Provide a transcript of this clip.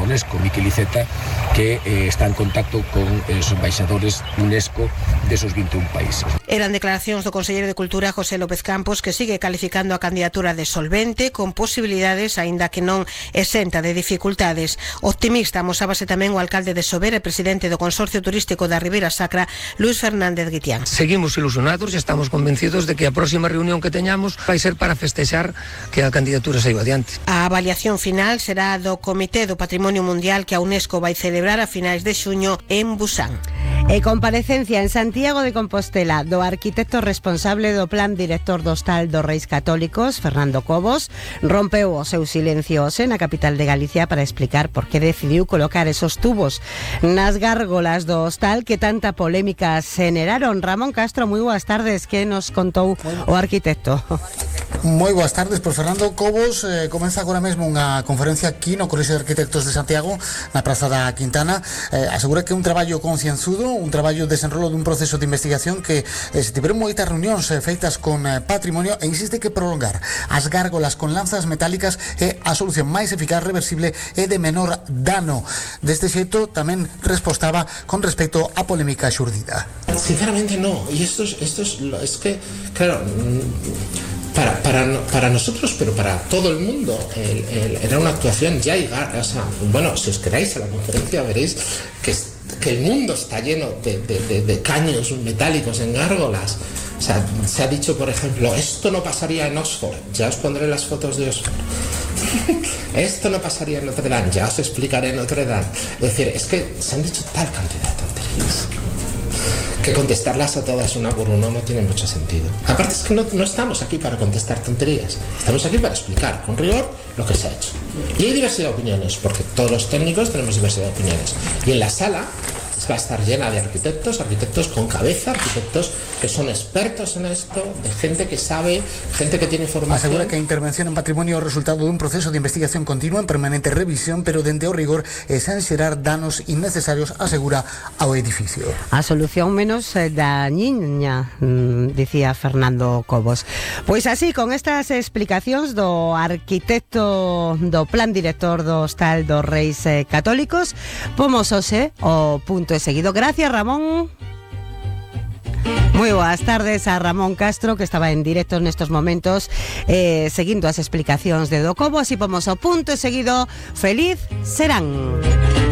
UNESCO, Miquel Iceta, que está en contacto con os embaixadores UNESCO desos 21 países. Eran declaracións do conselleiro de Cultura José López Campos, que sigue calificando a candidatura de solvente, con posibilidades, aínda que non exenta de dificultades. Optimista mosábase tamén o alcalde de Sober e presidente do Consorcio Turístico da Ribeira Sacra, Luis Fernández Guitián. Seguimos ilusionados e estamos convencidos de que a próxima reunión que teñamos vai ser para festexar que a candidatura saiu adiante. A avaliación final será do Comité do Patrimonio Mundial que a UNESCO vai celebrar a finais de xuño en Busan. E comparecencia en Santiago de Compostela do arquitecto responsable do Plan Director do Hostal dos Reis Católicos, Fernando Cobos, rompeu o seu silencio hoxe na capital de Galicia para explicar por que decidiu colocar esos tubos nas gárgolas do hostal que tanta polémica xeneraron. Ramón Castro, moi boas tardes, que nos contou o arquitecto? Moi boas tardes, por Fernando Cobos comeza agora mesmo unha conferencia aquí no Colexio de Arquitectos de Santiago, na Praza da Quintana. Asegura que un traballo concienzudo, un traballo de desenrolo dun proceso de investigación que se tiveron moitas reunións feitas con patrimonio, e insiste que prolongar as gárgolas con lanzas metálicas é a solución máis eficaz, reversible e de menor dano. Deste xeito tamén respostaba con respecto á polémica xurdida. Sinceramente no, y esto es que, claro, para nosotros, pero para todo el mundo, era una actuación ya, o sea, bueno, si os queráis a la conferencia veréis que el mundo está lleno de caños metálicos en gárgolas. O sea, se ha dicho, por ejemplo, esto no pasaría en Oxford, ya os pondré las fotos de Oxford. Esto no pasaría en Notre Dame, ya os explicaré en Notre Dame. Es decir, es que se han dicho tal cantidad de tonterías que contestarlas a todas una por uno no tiene mucho sentido. Aparte es que no estamos aquí para contestar tonterías, estamos aquí para explicar con rigor lo que se ha hecho. Y hay diversidad de opiniones, porque todos los técnicos tenemos diversidad de opiniones. Y en la sala va a estar llena de arquitectos con cabeza, arquitectos que son expertos en esto, de gente que sabe, gente que tiene formación. Asegura que a intervención en patrimonio é o resultado dun proceso de investigación continua en permanente revisión, pero dende o rigor e sen xerar danos innecesarios, asegura, ao edificio. A solución menos dañiña, dicía Fernando Cobos. Pois así, con estas explicacións do arquitecto do Plan Director do Hostal dos Reis Católicos, pomos hoxe o punto seguido. Gracias, Ramón. Moi boas tardes a Ramón Castro, que estaba en directo nestos momentos seguindo as explicacións de do Cobos, e pomos o punto seguido. Feliz serán.